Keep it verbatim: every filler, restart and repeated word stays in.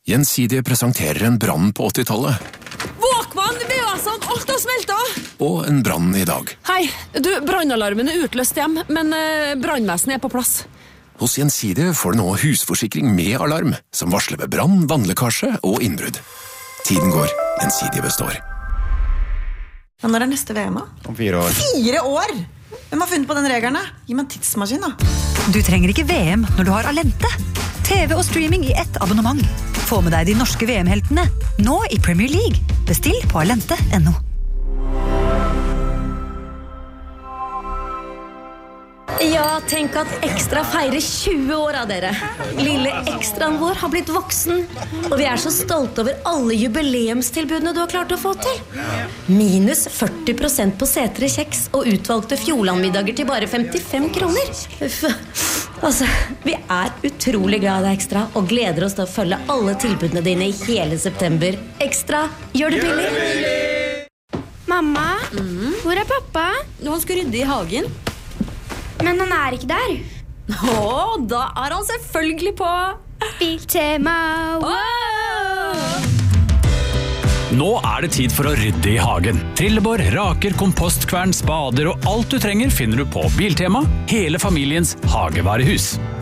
Gjensidige presenterer en brann på åttitallet. Våkvann, V H S-ene, alt har smeltet! Og en brann i dag. Hei, du, brannalarmen er utløst hjem, men eh, brannvesenet er på plass. Hos Gjensidige får du nå husforsikring med alarm, som varsler ved brann, vannlekkasje og innbrudd. Tiden går, Gjensidige består. Ja, når er neste V M? Om fire år. Fire år?! Hvem har funnet på den regelen? Gi meg en tidsmaskin, da. Du trenger ikke V M når du har Alente. T V og streaming i ett abonnement. Få med deg de norske V M-heltene, nå i Premier League. Bestill på alente punktum no. Ja, tenk at Ekstra feirer tjue år av dere. Lille Ekstraen vår har blitt voksen, og vi er så stolte over alle jubileumstilbudene du har klart å få til. Minus førti prosent på setere kjeks og utvalgte Fjordlandmiddager til bare femtifem kroner. Uff. Altså, vi er utrolig glad i deg, Ekstra, og gleder oss til å følge alle tilbudene dine i hele september. Ekstra, gjør det billig. Mamma, mm. hvor er pappa? Han skal rydde i hagen. Men han er ikke der. Åh, da er han selvfølgelig på Biltema. Wow! Nå er det tid for å rydde i hagen. Trillebår, raker, kompostkvern, spader og alt du trenger finner du på Biltema, hele familiens hagevarehus.